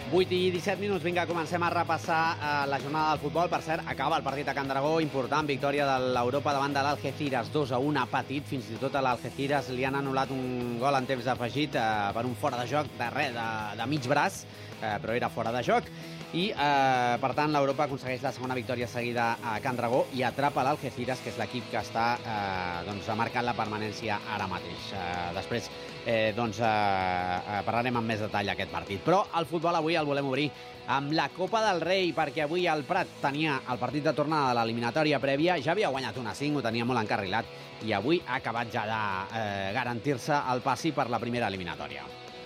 8 i 17 minuts, vinga, comencem a repassar la jornada del futbol. Per cert, acaba el partit a Can Dragó, important, victòria de l'Europa davant de l'Algeciras, 2-1, ha patit, fins i tot a l'Algeciras li han anul·lat un gol en temps afegit per un fora de joc de mig braç, però era fora de joc. I, per tant, l'Europa aconsegueix la segona victòria seguida a Can Dragó i atrapa l'Algeciras, que és l'equip que està marcant la permanència ara mateix. Després parlarem amb més detall aquest partit. Però el futbol avui el volem obrir amb la Copa del Rei, perquè avui el Prat tenia el partit de tornada de l'eliminatòria prèvia, ja havia guanyat 1-5, ho tenia molt encarrilat, i avui ha acabat ja de garantir-se el passi per la primera eliminatòria.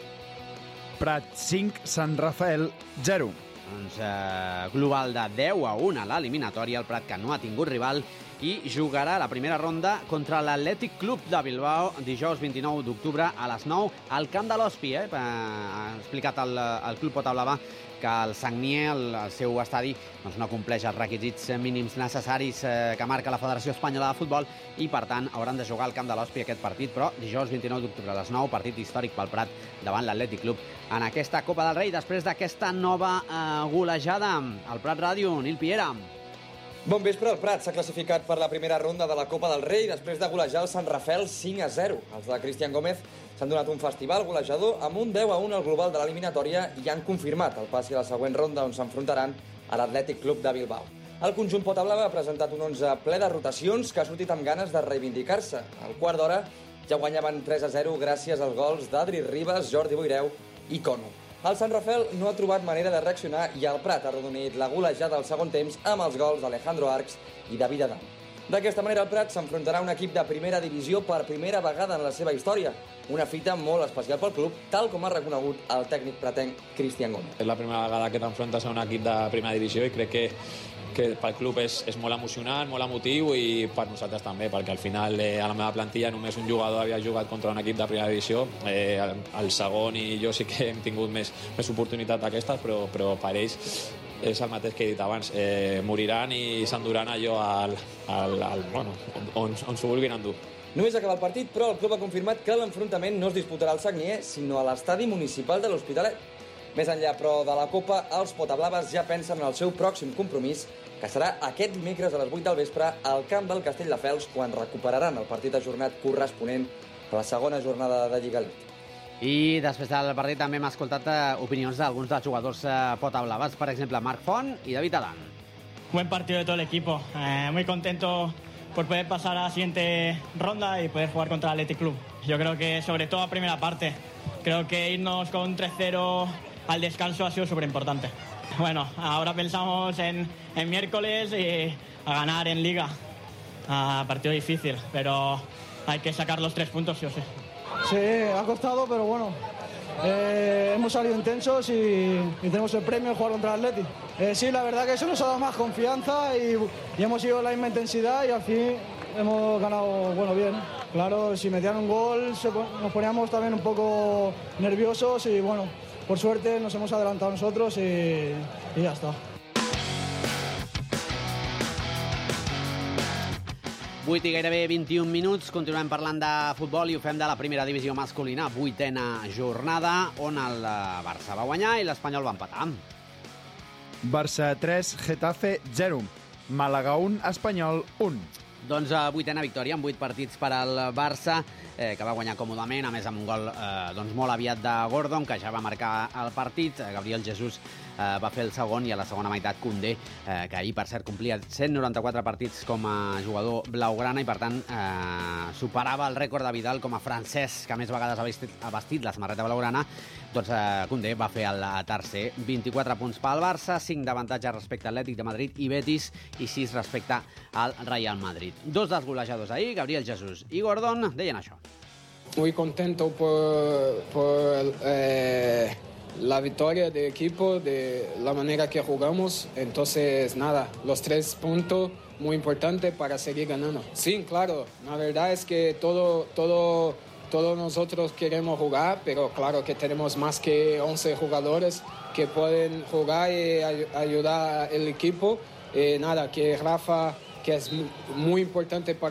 Prat 5, Sant Rafael 0. Global de 10-1 a l'eliminatòria, el Prat que no ha tingut rival i jugarà la primera ronda contra l'Atlètic Club de Bilbao dijous 29 d'octubre a les 9 al camp de l'Hospi. Ha explicat el Club Potablava que el Sagnier, el seu estadi, no compleix els requisits mínims necessaris que marca la Federació Espanyola de Futbol i, per tant, hauran de jugar al camp de l'Hospi aquest partit, però dijous 29 d'octubre a les 9, partit històric pel Prat davant l'Atlètic Club en aquesta Copa del Rei, després d'aquesta nova golejada. Al Prat Ràdio, Nil Piera. Bon vespre, el Prat s'ha classificat per la primera ronda de la Copa del Rei després de golejar el Sant Rafael 5-0. Els de Cristian Gómez s'han donat un festival golejador amb un 10-1 al global de l'eliminatòria i han confirmat el passi a la següent ronda on s'enfrontaran a l'Atlètic Club de Bilbao. El conjunt Potablava ha presentat un 11 ple de rotacions que ha sortit amb ganes de reivindicar-se. Al quart d'hora ja guanyaven 3-0 gràcies als gols d'Adri Ribas, Jordi Boireu i Cono. El Sant Rafael no ha trobat manera de reaccionar i el Prat ha arrodonit la golejada al segon temps amb els gols d'Alejandro Arcs i David Adam. D'aquesta manera, el Prat s'enfrontarà a un equip de primera divisió per primera vegada en la seva història. Una fita molt especial pel club, tal com ha reconegut el tècnic pratenc Cristian Gómez. És la primera vegada que t'enfrontes a un equip de primera divisió i crec que pel club és molt emocionant, molt emotiu i per nosaltres també, perquè al final a la meva plantilla només un jugador havia jugat contra un equip de primera divisió, el segon i jo sí que hem tingut més oportunitat d'aquestes, però per ells és el mateix que he dit abans, moriran i s'enduran allò on s'ho vulguin endur. Només acaba el partit, però el club ha confirmat que l'enfrontament no es disputarà al Sagnier, sinó a l'estadi municipal de l'Hospitalet. Més enllà, però, de la Copa, els potablaves ja pensen en el seu pròxim compromís, que serà aquest dimecres a les 8 del vespre al camp del Castelldefels, quan recuperaran el partit ajornat corresponent a la segona jornada de Lliga Elite. I després del partit també hem escoltat opinions d'alguns dels jugadors potablaves, per exemple, Marc Font i David Adán. Buen partido de todo el equipo, muy contento por poder pasar a la siguiente ronda y poder jugar contra el Athletic Club. Yo creo que sobre todo a primera parte, creo que irnos con 3-0 al descanso ha sido súper importante. Bueno, ahora pensamos en miércoles y a ganar en Liga. Partido difícil, pero hay que sacar los 3 puntos sí o sí. Sí, ha costado, pero bueno, hemos salido intensos y tenemos el premio de jugar contra el Atleti. Sí, la verdad que eso nos ha dado más confianza y hemos ido a la misma intensidad y al fin hemos ganado bien. Claro, si metían un gol nos poníamos también un poco nerviosos y bueno, por suerte nos hemos adelantado nosotros y ya está. 8 i gairebé 21 minuts, continuem parlant de futbol i ho fem de la primera divisió masculina, 8a jornada, on el Barça va guanyar i l'Espanyol va empatar. Barça 3, Getafe 0. Màlaga 1, Espanyol 1. Doncs 8a victòria amb 8 partits per al Barça, que va guanyar còmodament, a més amb un gol molt aviat de Gordon, que ja va marcar el partit. Gabriel Jesús va fer el segon i a la segona meitat Koundé, que ahir, per cert, complia 194 partits com a jugador blaugrana i, per tant, superava el rècord de Vidal com a francès que més vegades ha vestit la samarreta blaugrana. Doncs Koundé va fer el tercer. 24 punts pel Barça, 5 d'avantatge respecte a Atlètic de Madrid i Betis i 6 respecte al Real Madrid. 2 dels golejadors ahir, Gabriel Jesús i Gordon, deien això. Muy contento por la victoria del equipo, de la manera que jugamos. Entonces, nada, los 3 puntos muy importantes para seguir ganando. Sí, claro, la verdad es que todos nosotros queremos jugar, pero claro que tenemos más que 11 jugadores que pueden jugar y ayudar al equipo. Nada, que Rafa, que es muy importante para